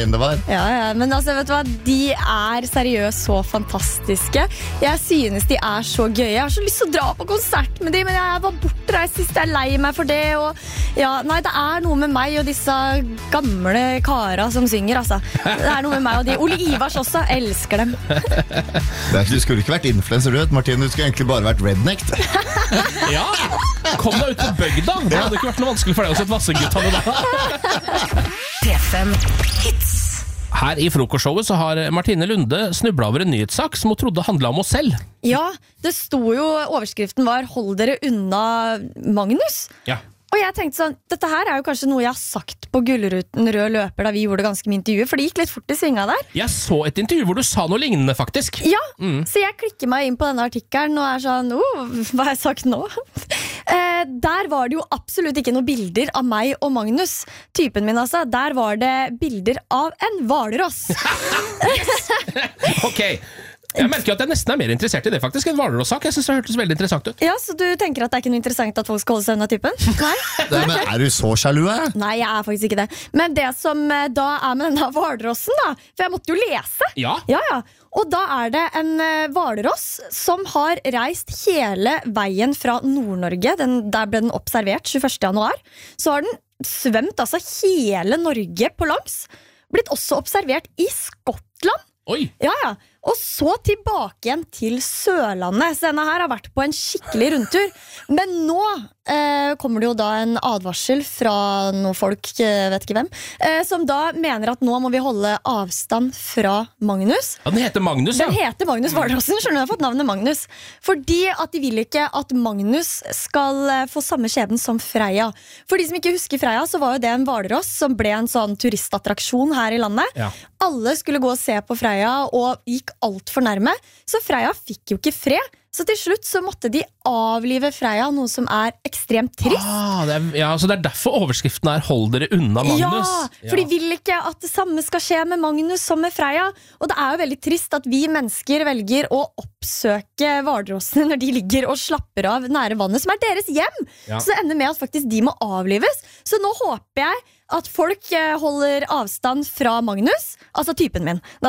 inn det var. Ja, men altså, vet du hva? De seriøst så fantastiske. Jeg synes de så gøye. Jeg har så lyst til å dra på konsert med dem, men jeg var bortreist sist. Jeg lei meg for det. Og ja, nei, det noe med meg og disse gamle kara som synger, altså. Det noe med meg og de. Ole Ivars også, elsker dem. Du skulle ikke vært influencer, du vet, Martin. Du skulle egentlig bare vært redneck. Ja, kom deg ut på bygda. Det hadde ikke vært noe vanskelig for deg å sette Vasseguttene da. P5 Hits. Her i frokostshowet så har Martine Lunde snublet over en nyhetssak som hun trodde handlet om oss selv. Ja, det sto jo, overskriften var «Hold dere unna Magnus». Ja. Og jeg tenkte sånn, dette her jo kanskje noe jeg har sagt på Gullruten Rød Løper da vi gjorde ganske mye intervjuer, for det gikk litt fort i svinga der. Jeg så et intervju hvor du sa noe lignende, faktisk. Ja, så jeg klikker meg inn på denne artikkelen og sånn, hva har jeg sagt nå? Der var det jo absolutt ikke noen bilder av meg og Magnus, typen min altså. Der var det bilder av en hvalross. Ok. Jeg merker at jeg nesten mer interessert i det faktisk enn hvalrosssak. Jeg synes det hørtes veldig interessant ut. Ja, så du tenker at det ikke noe interessant at folk skal holde seg unna typen? Nei? Men du så sjalu? Nei, jeg faktisk ikke det. Men det som da med denne hvalrossen da, for jeg måtte jo lese. Ja. Ja. Og da det en hvalross som har reist hele veien fra Nord-Norge. Der ble den observert 21. januar. Så har den svømt altså hele Norge på langs. Blitt også observert i Skottland. Oi. Ja. Og så tilbake igjen til Sørlandet. Så denne her har vært på en skikkelig rundtur. Men nå kommer det jo da en advarsel fra noen folk, vet ikke hvem, som da mener at nå må vi holde avstand fra Magnus. Ja, den heter Magnus, ja. Den heter Magnus Hvalrossen, skjønner du, jeg har fått navnet Magnus. Fordi at de vil ikke at Magnus skal få samme skjebnen som Freya. For de som ikke husker Freya, så var jo det en hvalross som ble en sånn turistattraksjon her i landet. Ja. Alle skulle gå og se på Freya, og gikk alt for nærme. Så Freya fikk jo ikke fred. Så til slutt så måtte de avlive Freya, noe som ekstremt trist. Så det derfor overskriften «Hold dere unna Magnus». Ja, for de vil ikke at det samme skal skje med Magnus som med Freya. Og det jo veldig trist at vi mennesker velger å oppsøke hvalrossene når de ligger og slapper av nære vannet, som deres hjem. Ja. Så det ender med at faktisk de må avlives. Så nå håper jeg at folk holder avstand fra Magnus, altså typen min. Ja.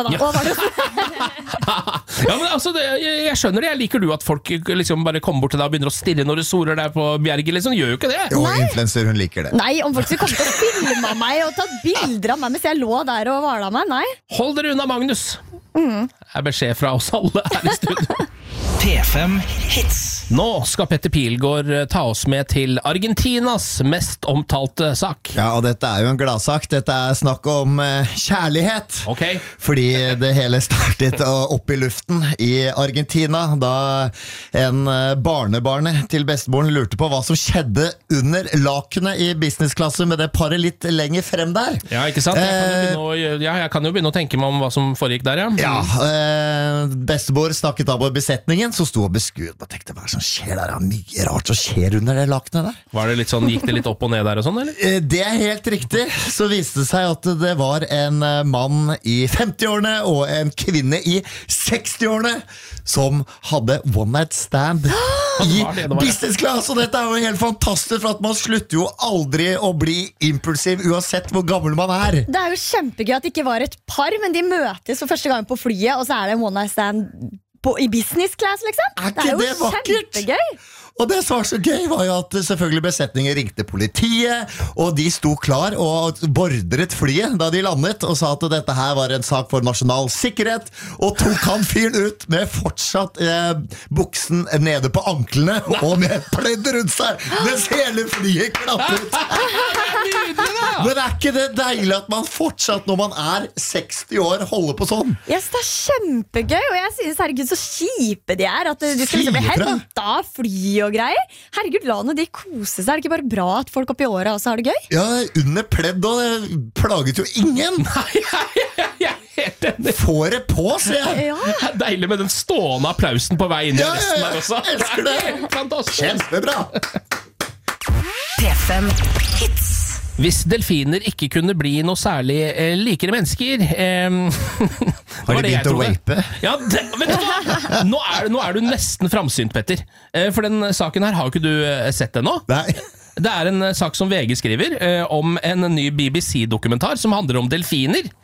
Ja, men altså, jeg skjønner det. Jeg liker du at folk liksom bare kommer bort til deg og begynner å stirre når du sorer deg på bjerget, liksom. Gjør jo ikke det. Jo, influencer, hun liker det. Nei, om folk skal komme til å filme meg og ta bilder av meg mens jeg lå der og hvala meg, nei. Hold dere unna Magnus. Beskjed fra oss alle her i studio. P5 Hits. Nå skal Petter Pilgaard ta oss med til Argentinas mest omtalte sak. Ja, og dette jo en gladsak. Dette snakk om kjærlighet. Ok. Fordi det hele startet opp i luften i Argentina, da en barnebarnet til bestemoren lurte på hva som skjedde under lakenet i businessklasse med det paret litt lenger frem der. Ja, ikke sant? Jeg kan jo begynne å tenke meg om hva som foregikk der, ja. Ja, bestemor snakket av på besetningen, så sto og beskuet og tenkte, hva som skjer der? Mye rart som skjer under det lakenet der. Var det litt sånn, gikk det litt opp og ned der og sånn, eller? Det helt riktig. Så viste det seg at det var en mann i 50-årene og en kvinne i 60-årene som hadde one night stand i business class. Og dette jo helt fantastisk, for at man slutter jo aldri å bli impulsiv uansett hvor gammel man Det jo kjempegøy at det ikke var et par, men de møtes for første gang på flyet, og så det en one night stand i business class, liksom. Det jo kjempegøy. Og det som var så gøy var jo at selvfølgelig besetningen ringte politiet, og de sto klar og bordret flyet da de landet, og sa at dette her var en sak for nasjonal sikkerhet, og tok han fyren ut med fortsatt buksen nede på anklene, og med pledd rundt seg, mens hele flyet klappet. Men ikke det deilig at man fortsatt, når man 60 år, holder på sånn? Yes, det kjempegøy, og jeg synes, herregud, så kjipe de at du skal liksom bli hentet av fly og greier. Herregud, la nå de kose seg. Det ikke bare bra at folk oppi året også har det gøy? Ja, under pledd, og det plaget jo ingen. Nei, jeg helt enig. Få det på, sier jeg. Ja. Det deilig med den stående applausen på vei inn i resten der også. Jeg elsker det. Fantastisk. Kjempebra. P5 Hits. Hvis delfiner ikke kunne bli noe særlig likere mennesker Har de begynt å vape? Ja, vet du hva? Nå du nesten framsynt, Petter. For den saken her har jo ikke du sett ennå. Nei. Det en sak som VG skriver om en ny BBC-dokumentar som handler om delfiner.